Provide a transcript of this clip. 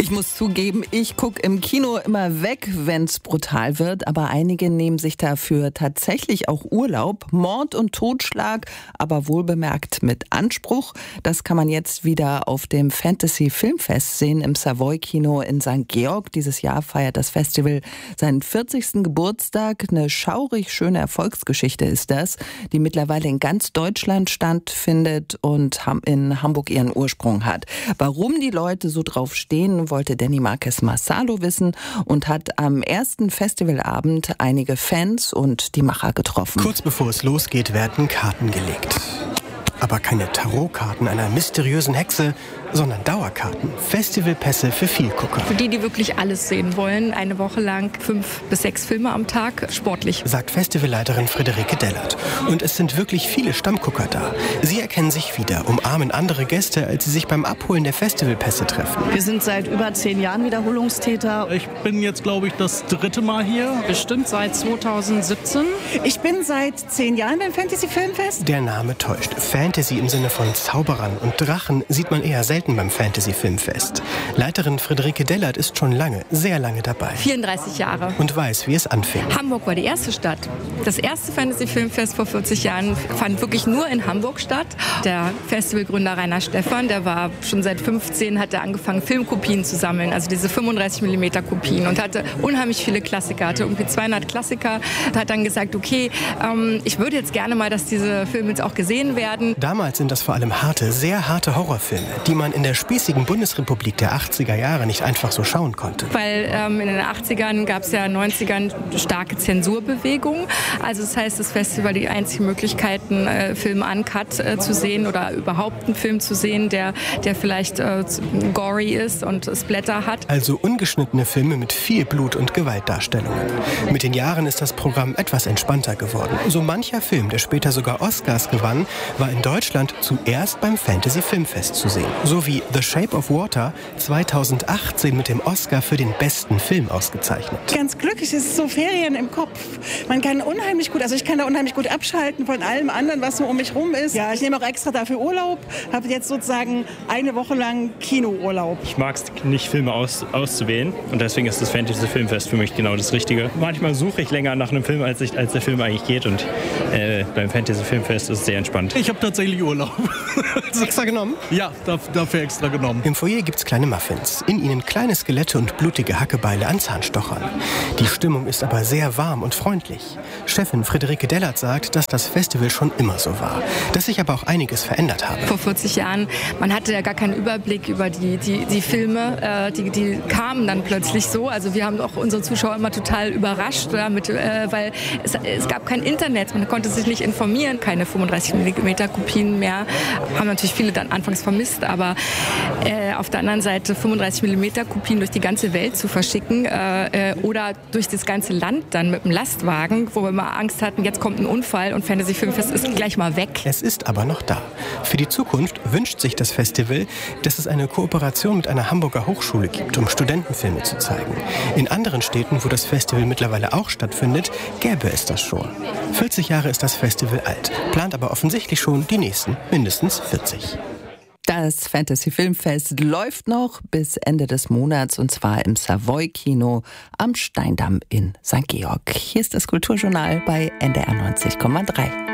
Ich muss zugeben, ich gucke im Kino immer weg, wenn es brutal wird. Aber einige nehmen sich dafür tatsächlich auch Urlaub. Mord und Totschlag, aber wohlbemerkt mit Anspruch. Das kann man jetzt wieder auf dem Fantasy Filmfest sehen im Savoy-Kino in St. Georg. Dieses Jahr feiert das Festival seinen 40. Geburtstag. Eine schaurig schöne Erfolgsgeschichte ist das, die mittlerweile in ganz Deutschland stattfindet und in Hamburg ihren Ursprung hat. Warum die Leute so drauf stehen, wollte Danny Marquez Marsalo wissen und hat am ersten Festivalabend einige Fans und die Macher getroffen. Kurz bevor es losgeht, werden Karten gelegt. Aber keine Tarotkarten einer mysteriösen Hexe, sondern Dauerkarten. Festivalpässe für Vielgucker. Für die wirklich alles sehen wollen, eine Woche lang 5 bis 6 Filme am Tag, sportlich. Sagt Festivalleiterin Friederike Dellert. Und es sind wirklich viele Stammgucker da. Sie erkennen sich wieder, umarmen andere Gäste, als sie sich beim Abholen der Festivalpässe treffen. Wir sind seit über 10 Jahren Wiederholungstäter. Ich bin jetzt, glaube ich, das 3. Mal hier. Bestimmt seit 2017. Ich bin seit 10 Jahren beim Fantasy Filmfest. Der Name täuscht. Fantasy im Sinne von Zauberern und Drachen sieht man eher selten beim Fantasy Filmfest. Leiterin Friederike Dellert ist schon lange, sehr lange dabei. 34 Jahre. Und weiß, wie es anfing. Hamburg war die erste Stadt. Das erste Fantasy Filmfest vor 40 Jahren fand wirklich nur in Hamburg statt. Der Festivalgründer Rainer Stephan, der war schon seit 15, hat er angefangen, Filmkopien zu sammeln, also diese 35 mm Kopien und hatte unheimlich viele Klassiker, hatte irgendwie 200 Klassiker. Hat dann gesagt, okay, ich würde jetzt gerne mal, dass diese Filme jetzt auch gesehen werden. Damals sind das vor allem harte, sehr harte Horrorfilme, die man in der spießigen Bundesrepublik der 80er Jahre nicht einfach so schauen konnte. Weil in den 80ern gab es ja 90ern starke Zensurbewegung. Also das heißt, das Festival die einzige Möglichkeit, einen Film uncut zu sehen oder überhaupt einen Film zu sehen, der vielleicht gory ist und Splatter hat. Also ungeschnittene Filme mit viel Blut und Gewaltdarstellungen. Mit den Jahren ist das Programm etwas entspannter geworden. So mancher Film, der später sogar Oscars gewann, war in Deutschland zuerst beim Fantasy Filmfest zu sehen. So wie The Shape of Water 2018 mit dem Oscar für den besten Film ausgezeichnet. Ganz glücklich, es ist so Ferien im Kopf. Man kann unheimlich gut, also ich kann da unheimlich gut abschalten von allem anderen, was so um mich rum ist. Ja, ich nehme auch extra dafür Urlaub, habe jetzt sozusagen eine Woche lang Kinourlaub. Ich mag es nicht, Filme auszuwählen und deswegen ist das Fantasy Filmfest für mich genau das Richtige. Manchmal suche ich länger nach einem Film, als der Film eigentlich geht und beim Fantasy Filmfest ist es sehr entspannt. Ich habe tatsächlich Urlaub. Extra genommen? Ja, dafür extra genommen. Im Foyer gibt's kleine Muffins. In ihnen kleine Skelette und blutige Hackebeile an Zahnstochern. Die Stimmung ist aber sehr warm und freundlich. Chefin Friederike Dellert sagt, dass das Festival schon immer so war. Dass sich aber auch einiges verändert habe. Vor 40 Jahren, man hatte ja gar keinen Überblick über die Filme. Die kamen dann plötzlich so. Also wir haben auch unsere Zuschauer immer total überrascht damit, weil es gab kein Internet. Man konnte sich nicht informieren. Keine 35 mm Kopien mehr. Haben natürlich viele dann anfangs vermisst, aber auf der anderen Seite 35 mm Kopien durch die ganze Welt zu verschicken oder durch das ganze Land dann mit einem Lastwagen, wo wir immer Angst hatten, jetzt kommt ein Unfall und Fantasy Filmfest ist gleich mal weg. Es ist aber noch da. Für die Zukunft wünscht sich das Festival, dass es eine Kooperation mit einer Hamburger Hochschule gibt, um Studentenfilme zu zeigen. In anderen Städten, wo das Festival mittlerweile auch stattfindet, gäbe es das schon. 40 Jahre ist das Festival alt, plant aber offensichtlich schon die nächsten mindestens 40. Das Fantasy Filmfest läuft noch bis Ende des Monats und zwar im Savoy-Kino am Steindamm in St. Georg. Hier ist das Kulturjournal bei NDR 90,3.